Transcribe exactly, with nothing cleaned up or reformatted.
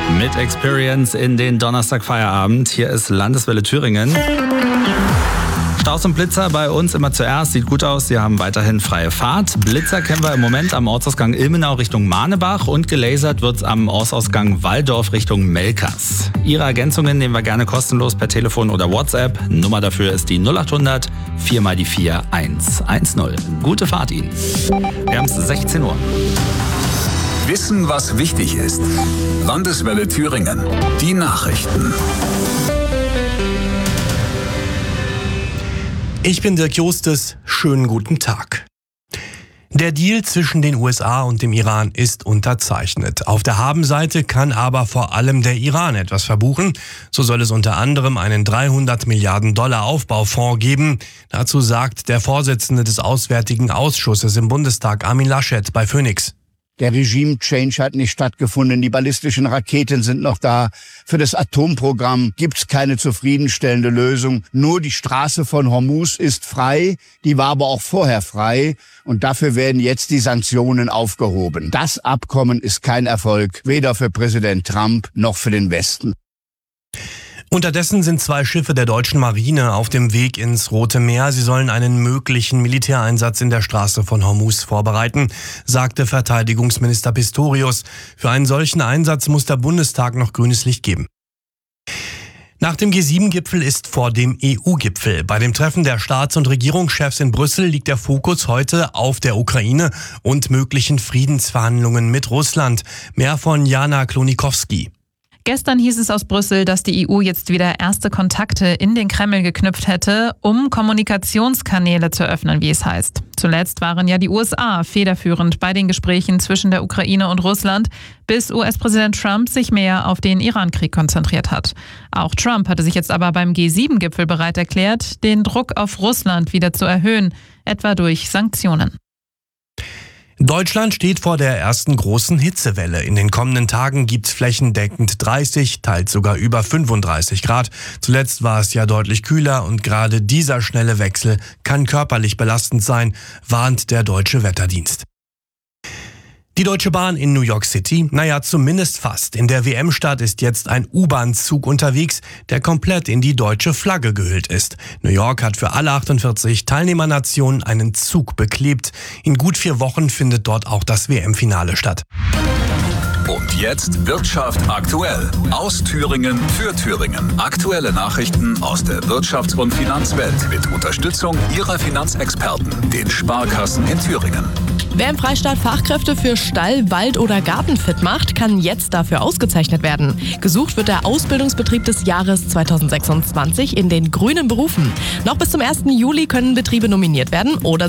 Mit Experience in den Donnerstagfeierabend. Hier ist Landeswelle Thüringen. Staus und Blitzer bei uns immer zuerst. Sieht gut aus, Sie haben weiterhin freie Fahrt. Blitzer kennen wir im Moment am Ortsausgang Ilmenau Richtung Mahnebach und gelasert wird's am Ortsausgang Walldorf Richtung Melkers. Ihre Ergänzungen nehmen wir gerne kostenlos per Telefon oder WhatsApp. Nummer dafür ist die null acht hundert vier mal die vier eins eins null. Gute Fahrt Ihnen. Wir haben es sechzehn Uhr. Wissen, was wichtig ist. Landeswelle Thüringen. Die Nachrichten. Ich bin Dirk Justes. Schönen guten Tag. Der Deal zwischen den U S A und dem Iran ist unterzeichnet. Auf der Habenseite kann aber vor allem der Iran etwas verbuchen. So soll es unter anderem einen dreihundert Milliarden Dollar Aufbaufonds geben. Dazu sagt der Vorsitzende des Auswärtigen Ausschusses im Bundestag, Armin Laschet, bei Phoenix. Der Regime-Change hat nicht stattgefunden, die ballistischen Raketen sind noch da. Für das Atomprogramm gibt's keine zufriedenstellende Lösung. Nur die Straße von Hormuz ist frei, die war aber auch vorher frei. Und dafür werden jetzt die Sanktionen aufgehoben. Das Abkommen ist kein Erfolg, weder für Präsident Trump noch für den Westen. Unterdessen sind zwei Schiffe der deutschen Marine auf dem Weg ins Rote Meer. Sie sollen einen möglichen Militäreinsatz in der Straße von Hormuz vorbereiten, sagte Verteidigungsminister Pistorius. Für einen solchen Einsatz muss der Bundestag noch grünes Licht geben. Nach dem G sieben Gipfel ist vor dem E U-Gipfel. Bei dem Treffen der Staats- und Regierungschefs in Brüssel liegt der Fokus heute auf der Ukraine und möglichen Friedensverhandlungen mit Russland. Mehr von Jana Klonikowski. Gestern hieß es aus Brüssel, dass die E U jetzt wieder erste Kontakte in den Kreml geknüpft hätte, um Kommunikationskanäle zu öffnen, wie es heißt. Zuletzt waren ja die U S A federführend bei den Gesprächen zwischen der Ukraine und Russland, bis U S-Präsident Trump sich mehr auf den Iran-Krieg konzentriert hat. Auch Trump hatte sich jetzt aber beim G sieben Gipfel bereit erklärt, den Druck auf Russland wieder zu erhöhen, etwa durch Sanktionen. Deutschland steht vor der ersten großen Hitzewelle. In den kommenden Tagen gibt's flächendeckend dreißig, teils sogar über fünfunddreißig Grad. Zuletzt war es ja deutlich kühler und gerade dieser schnelle Wechsel kann körperlich belastend sein, warnt der Deutsche Wetterdienst. Die Deutsche Bahn in New York City? Naja, zumindest fast. In der W M-Stadt ist jetzt ein U-Bahn-Zug unterwegs, der komplett in die deutsche Flagge gehüllt ist. New York hat für alle achtundvierzig Teilnehmernationen einen Zug beklebt. In gut vier Wochen findet dort auch das W M-Finale statt. Und jetzt Wirtschaft aktuell. Aus Thüringen für Thüringen. Aktuelle Nachrichten aus der Wirtschafts- und Finanzwelt mit Unterstützung Ihrer Finanzexperten, den Sparkassen in Thüringen. Wer im Freistaat Fachkräfte für Stall-, Wald- oder Gartenfit macht, kann jetzt dafür ausgezeichnet werden. Gesucht wird der Ausbildungsbetrieb des Jahres zweitausendsechsundzwanzig in den grünen Berufen. Noch bis zum ersten Juli können Betriebe nominiert werden oder